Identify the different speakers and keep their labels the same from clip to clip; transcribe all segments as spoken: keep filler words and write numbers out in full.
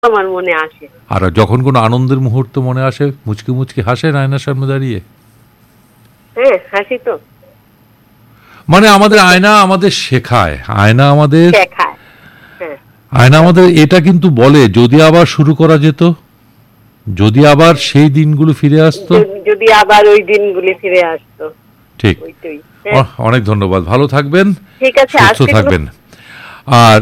Speaker 1: আমার মনে আসে।
Speaker 2: আর যখন কোনো আনন্দের মুহূর্ত মনে আসে মুচকি মুচকি হাসেন আয়নার সামনে দাঁড়িয়ে?
Speaker 1: হ্যাঁ, হাসি তো।
Speaker 2: মানে আমাদের আয়না আমাদের শেখায়, আয়না আমাদের
Speaker 1: শেখায়। হ্যাঁ,
Speaker 2: আয়না আমাদের এটা কিন্তু বলে যদি আবার শুরু করা যেত, যদি আবার সেই দিনগুলো ফিরে আসতো,
Speaker 1: যদি আবার ওই দিনগুলি ফিরে আসতো।
Speaker 2: ঠিক।
Speaker 1: ওইটাই।
Speaker 2: অনেক ধন্যবাদ, ভালো থাকবেন,
Speaker 1: ঠিক আছে,
Speaker 2: সুস্থ থাকবেন। আর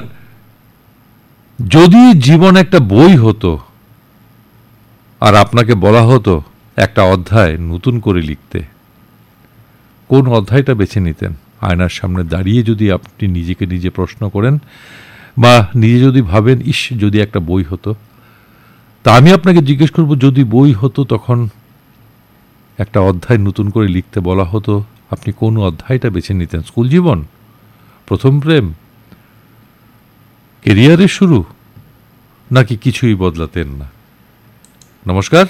Speaker 2: যদি জীবন একটা বই হতো আর আপনাকে বলা হতো একটা অধ্যায় নতুন করে লিখতে, কোন অধ্যায়টা বেছে নিতেন? আয়নার সামনে দাঁড়িয়ে যদি আপনি নিজেকে নিজে প্রশ্ন করেন বা নিজে যদি ভাবেন ইস যদি একটা বই হতো, তা আমি আপনাকে জিজ্ঞেস করব যদি বই হতো তখন একটা অধ্যায় নতুন করে লিখতে বলা হতো, আপনি কোন অধ্যায়টা বেছে নিতেন? স্কুল জীবন, প্রথম প্রেম, কেরিয়ারের শুরু, নাকি কিছুই বদলাতেন না? নমস্কার।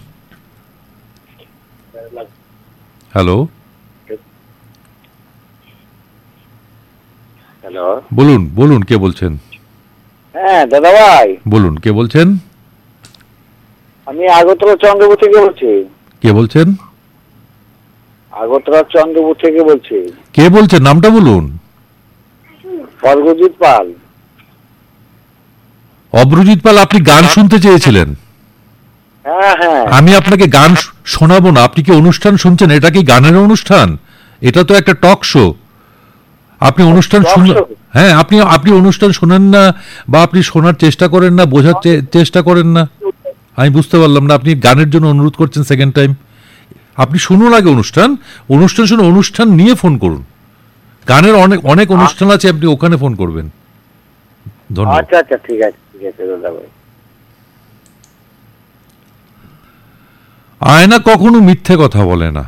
Speaker 2: হ্যালো
Speaker 3: হ্যালো,
Speaker 2: বলুন বলুন কে বলছেন?
Speaker 3: হ্যাঁ দাদা ভাই,
Speaker 2: বলুন কে বলছেন?
Speaker 3: আমি আগরতলা চন্দ্রপুর থেকে বলছি।
Speaker 2: কে বলছেন?
Speaker 3: আগরতলা চন্দ্রপুর থেকে বলছি।
Speaker 2: কে বলছেন, নামটা বলুন।
Speaker 3: অর্ঘজিৎ পাল।
Speaker 2: অব্রজিৎ পাল, আপনি গান শুনতে চেয়েছিলেন?
Speaker 3: হ্যাঁ হ্যাঁ,
Speaker 2: আমি আপনাকে গান শোনাবো না, আপনি কি অনুষ্ঠান শুনছেন? এটা কি গানের অনুষ্ঠান? এটা তো একটা টক শো। আপনি অনুষ্ঠান শুন, হ্যাঁ আপনি আপনি অনুষ্ঠান শোনেন না বা আপনি শোনার চেষ্টা করেন না, বোঝার চেষ্টা করেন না, আমি বুঝতে পারলাম না। আপনি গানের জন্য অনুরোধ করছেন সেকেন্ড টাইম। আপনি শুনুন আগে অনুষ্ঠান, অনুষ্ঠান শুনে অনুষ্ঠান নিয়ে ফোন করুন। গানের অনেক অনেক অনুষ্ঠান আছে, আপনি ওখানে ফোন করবেন। ধন্যবাদ।
Speaker 3: আচ্ছা আচ্ছা, ঠিক আছে ঠিক আছে দাদা ভাই।
Speaker 2: আয়না কখনো মিথ্যে কথা বলে না।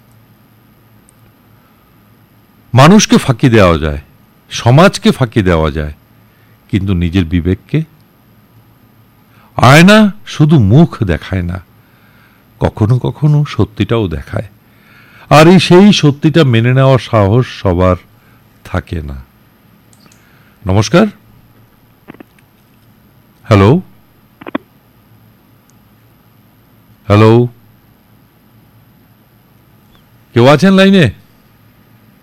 Speaker 2: মানুষকে ফাঁকি দেওয়া যায়, সমাজকে ফাঁকি দেওয়া যায়, কিন্তু নিজের বিবেককে? আয়না শুধু মুখ দেখায় না, কখনো কখনো সত্যিটাও দেখায়, আর এই সেই সত্যিটা মেনে নেওয়ার সাহস সবার থাকে না। নমস্কার। হ্যালো হ্যালো, কেউ আছেন লাইনে?